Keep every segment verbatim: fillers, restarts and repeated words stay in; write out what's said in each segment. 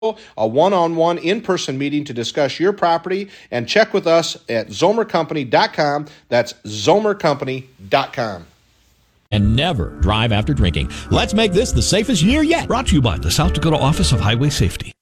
a one-on-one in-person meeting to discuss your property, and check with us at zomer company dot com. That's zomer company dot com. And never drive after drinking. Let's make this the safest year yet. Brought to you by the South Dakota Office of Highway Safety.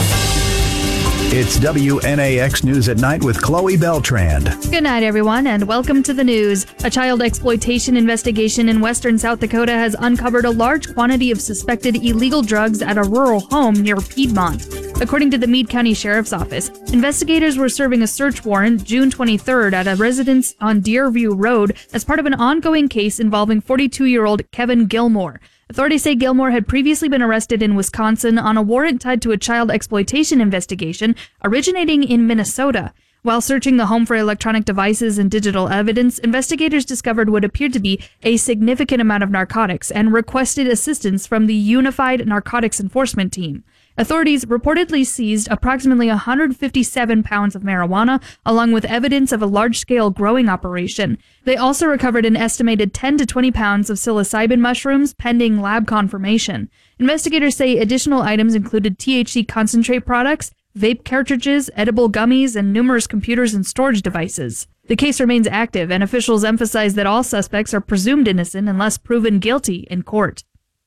It's W N A X News at Night with Chloe Beltrand. Good night, everyone, and welcome to the news. A child exploitation investigation in western South Dakota has uncovered a large quantity of suspected illegal drugs at a rural home near Piedmont. According to the Meade County Sheriff's Office, investigators were serving a search warrant June twenty-third at a residence on Deerview Road as part of an ongoing case involving forty-two-year-old Kevin Gilmore. Authorities say Gilmore had previously been arrested in Wisconsin on a warrant tied to a child exploitation investigation originating in Minnesota. While searching the home for electronic devices and digital evidence, investigators discovered what appeared to be a significant amount of narcotics and requested assistance from the Unified Narcotics Enforcement Team. Authorities reportedly seized approximately one hundred fifty-seven pounds of marijuana, along with evidence of a large-scale growing operation. They also recovered an estimated ten to twenty pounds of psilocybin mushrooms, pending lab confirmation. Investigators say additional items included T H C concentrate products, vape cartridges, edible gummies, and numerous computers and storage devices. The case remains active, and officials emphasize that all suspects are presumed innocent unless proven guilty in court.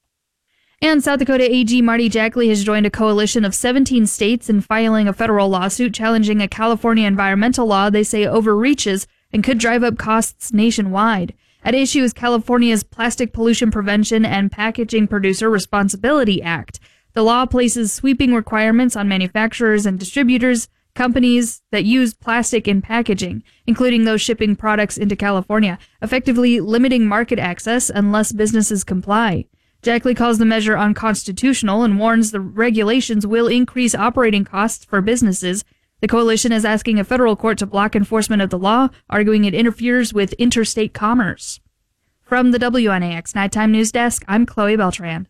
And South Dakota A G Marty Jackley has joined a coalition of seventeen states in filing a federal lawsuit challenging a California environmental law they say overreaches and could drive up costs nationwide. At issue is California's Plastic Pollution Prevention and Packaging Producer Responsibility Act. The law places sweeping requirements on manufacturers and distributors, companies that use plastic in packaging, including those shipping products into California, effectively limiting market access unless businesses comply. Jackley calls the measure unconstitutional and warns the regulations will increase operating costs for businesses. The coalition is asking a federal court to block enforcement of the law, arguing it interferes with interstate commerce. From the W N A X Nighttime News Desk, I'm Chloe Beltrand.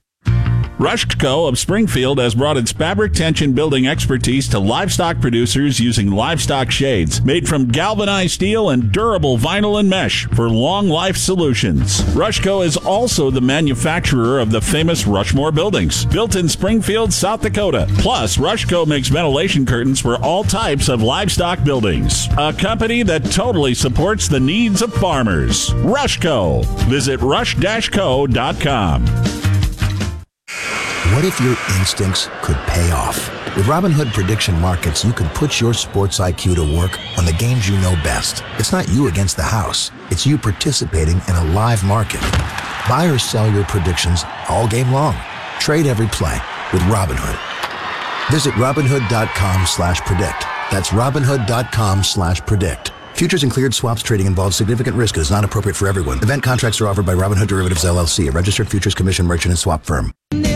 Rushco of Springfield has brought its fabric tension building expertise to livestock producers using livestock shades made from galvanized steel and durable vinyl and mesh for long life solutions. Rushco is also the manufacturer of the famous Rushmore buildings, built in Springfield, South Dakota. Plus, Rushco makes ventilation curtains for all types of livestock buildings. A company that totally supports the needs of farmers. Rushco. Visit rush dash co dot com. What if your instincts could pay off? With Robinhood Prediction Markets, you can put your sports I Q to work on the games you know best. It's not you against the house. It's you participating in a live market. Buy or sell your predictions all game long. Trade every play with Robinhood. Visit Robinhood.com slash predict. That's Robinhood.com slash predict. Futures and cleared swaps trading involves significant risk and is not appropriate for everyone. Event contracts are offered by Robinhood Derivatives, L L C, a registered futures commission merchant and swap firm.